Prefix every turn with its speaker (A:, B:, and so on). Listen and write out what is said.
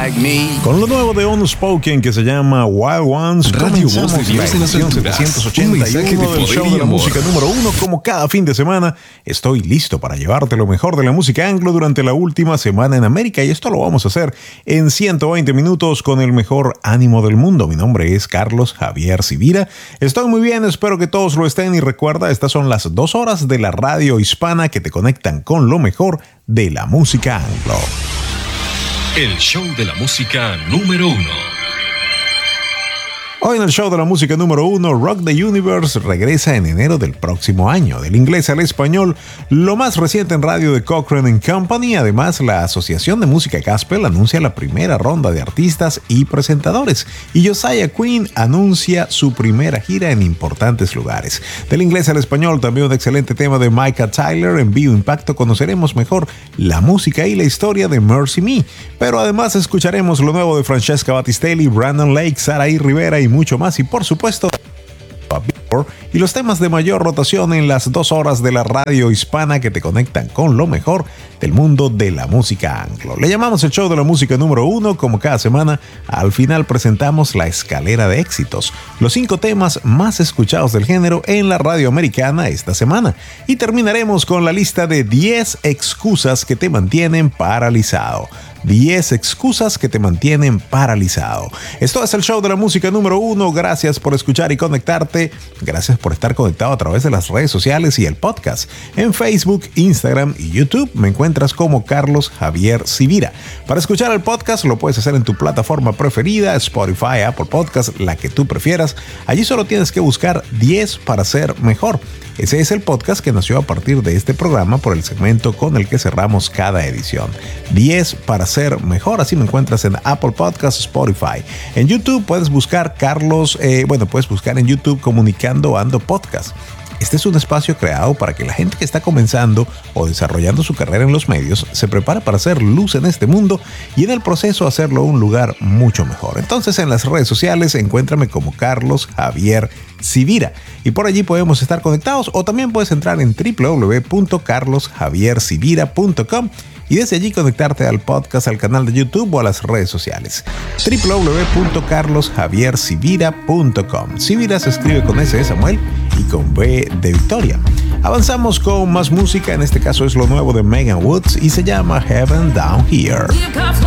A: like me.
B: Con lo nuevo de Unspoken que se llama Wild Ones,
C: Radio Voz de Dios en las
B: edición
C: Alturas.
B: 781 del show de la música número 1. Como cada fin de semana, estoy listo para llevarte lo mejor de la música anglo durante la última semana en América, y esto lo vamos a hacer en 120 minutos con el mejor ánimo del mundo. Mi nombre es Carlos Javier Sivira. Estoy muy bien, espero que todos lo estén, y recuerda, estas son las 2 horas de la radio hispana que te conectan con lo mejor de la música anglo.
C: El show de la música número 1.
B: Hoy en el show de la música número 1, Rock the Universe regresa en enero del próximo año. Del inglés al español, lo más reciente en radio de Cochrane & Company. Además, la Asociación de Música Gospel anuncia la primera ronda de artistas y presentadores. Y Josiah Quinn anuncia su primera gira en importantes lugares. Del inglés al español, también un excelente tema de Micah Tyler. En Vivo Impacto conoceremos mejor la música y la historia de Mercy Me. Pero además escucharemos lo nuevo de Francesca Battistelli, Brandon Lake, Saraí Rivera y mucho más, y por supuesto y los temas de mayor rotación en las 2 horas de la radio hispana que te conectan con lo mejor del mundo de la música anglo. Le llamamos el show de la música número 1. Como cada semana, al final presentamos la escalera de éxitos, los 5 temas más escuchados del género en la radio americana esta semana, y terminaremos con la lista de 10 excusas que te mantienen paralizado. 10 excusas que te mantienen paralizado. Esto es el show de la música número 1. Gracias por escuchar y conectarte. Gracias por estar conectado a través de las redes sociales y el podcast. En Facebook, Instagram y YouTube me encuentras como Carlos Javier Sivira. Para escuchar el podcast lo puedes hacer en tu plataforma preferida, Spotify, Apple Podcast, la que tú prefieras. Allí solo tienes que buscar 10 para ser mejor. Ese es el podcast que nació a partir de este programa por el segmento con el que cerramos cada edición. 10 para ser mejor. Así me encuentras en Apple Podcasts, Spotify. En YouTube puedes buscar puedes buscar en YouTube Comunicando Ando Podcast. Este es un espacio creado para que la gente que está comenzando o desarrollando su carrera en los medios se prepare para hacer luz en este mundo y en el proceso hacerlo un lugar mucho mejor. Entonces, en las redes sociales encuéntrame como Carlos Javier Sivira, y por allí podemos estar conectados, o también puedes entrar en www.carlosjaviersivira.com y desde allí conectarte al podcast, al canal de YouTube o a las redes sociales. www.carlosjaviersivira.com. Sivira se escribe con S de Samuel y con V de Victoria. Avanzamos con más música. En este caso es lo nuevo de Megan Woods y se llama Heaven Down Here.